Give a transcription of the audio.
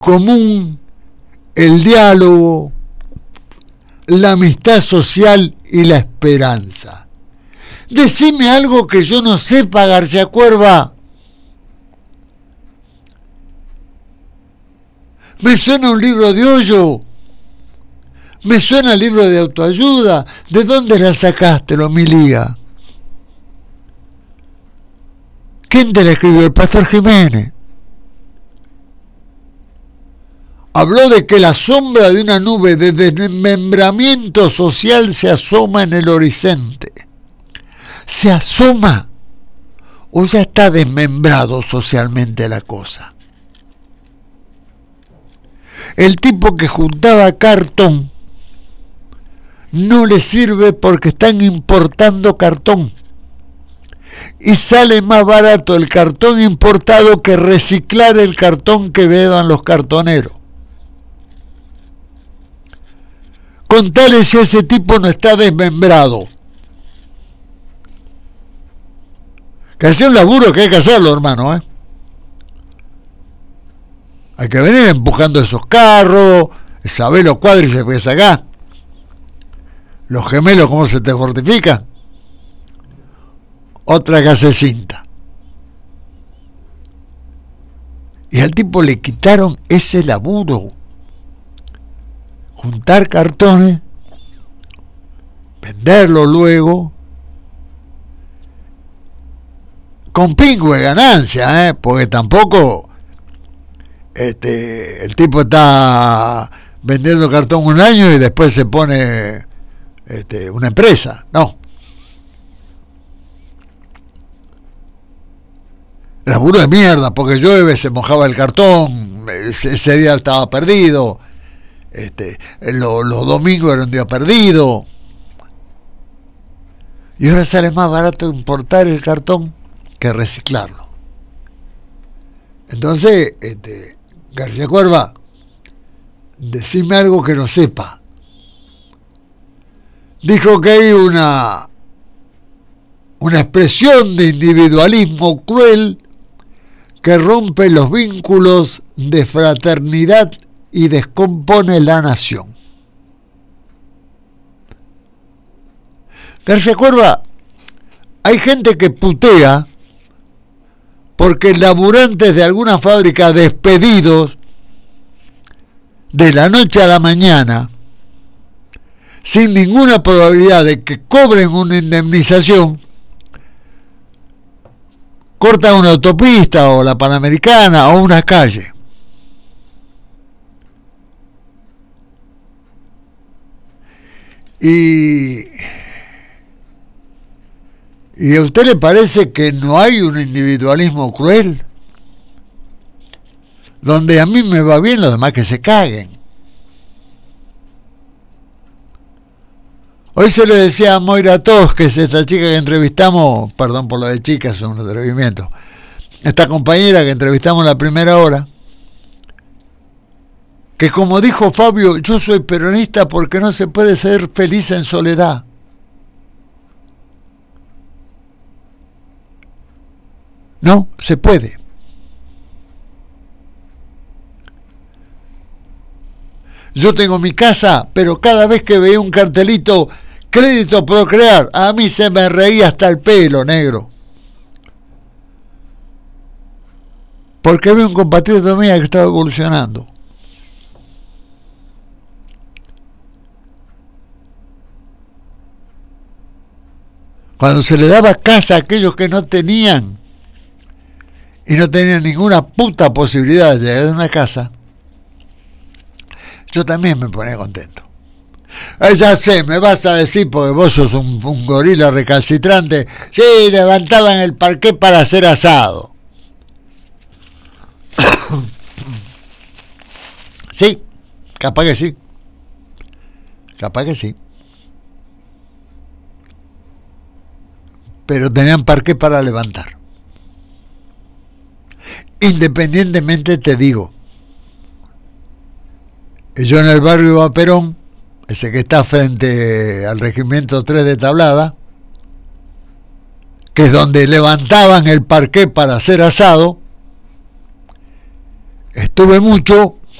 común, el diálogo, la amistad social y la esperanza. Decime algo que yo no sepa, García Cuerva. Me suena un libro de Hoyo. Me suena el libro de autoayuda. ¿De dónde la sacaste, la homilía? ¿Quién te la escribió? El pastor Jiménez. Habló de que la sombra de una nube de desmembramiento social se asoma en el horizonte. ¿Se asoma o ya está desmembrado socialmente la cosa? El tipo que juntaba cartón no le sirve porque están importando cartón. Y sale más barato el cartón importado que reciclar el cartón que beban los cartoneros. Contale si ese tipo no está desmembrado. Que hace un laburo que hay que hacerlo, hermano, ¿eh? Hay que venir empujando esos carros, saber los cuádriceps que sacás, los gemelos cómo se te fortifican. Otra que hace cinta. Y al tipo le quitaron ese laburo. Juntar cartones, venderlo luego, con pingüe ganancia, porque tampoco el tipo está vendiendo cartón un año y después se pone una empresa. No. Laburo de mierda, porque llueve, se mojaba el cartón, ese día estaba perdido, los domingos era un día perdido, y ahora sale más barato importar el cartón que reciclarlo. Entonces, García Cuerva, decime algo que no sepa. Dijo que hay una expresión de individualismo cruel que rompe los vínculos de fraternidad y descompone la nación. García Cuerva, hay gente que putea porque laburantes de alguna fábrica despedidos de la noche a la mañana, sin ninguna probabilidad de que cobren una indemnización, cortan una autopista o la Panamericana o una calle. ¿Y a usted le parece que no hay un individualismo cruel? Donde a mí me va bien, los demás que se caguen. Hoy se le decía a Moira Tosques, esta chica que entrevistamos, perdón por lo de chicas, es un atrevimiento, esta compañera que entrevistamos la primera hora, que como dijo Fabio, yo soy peronista porque no se puede ser feliz en soledad. No, se puede. Yo tengo mi casa, pero cada vez que veía un cartelito, crédito Procrear, a mí se me reía hasta el pelo, negro. Porque vi un compatriota mío que estaba evolucionando. Cuando se le daba casa a aquellos que no tenían, y no tenían ninguna puta posibilidad de llegar a una casa, yo también me ponía contento. Ya sé, me vas a decir, porque vos sos un gorila recalcitrante, sí, levantaban el parqué para hacer asado. Sí, capaz que sí. Capaz que sí. Pero tenían parqué para levantar. Independientemente, te digo, yo en el barrio Vaperón, ese que está frente al Regimiento 3 de Tablada, que es donde levantaban el parqué para hacer asado, estuve mucho